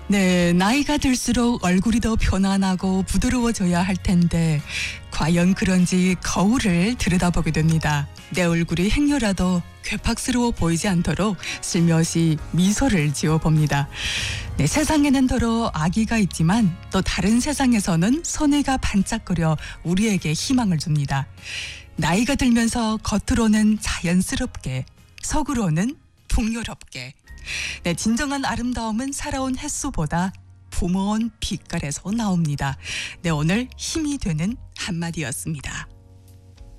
네, 나이가 들수록 얼굴이 더 편안하고 부드러워져야 할 텐데 과연 그런지 거울을 들여다보게 됩니다. 내 얼굴이 행여라도 괴팍스러워 보이지 않도록 슬며시 미소를 지어봅니다. 네, 세상에는 더러 아기가 있지만 또 다른 세상에서는 소녀가 반짝거려 우리에게 희망을 줍니다. 나이가 들면서 겉으로는 자연스럽게, 속으로는 풍요롭게. 네, 진정한 아름다움은 살아온 횟수보다 부모원 빛깔에서 나옵니다. 네, 오늘 힘이 되는 한마디였습니다.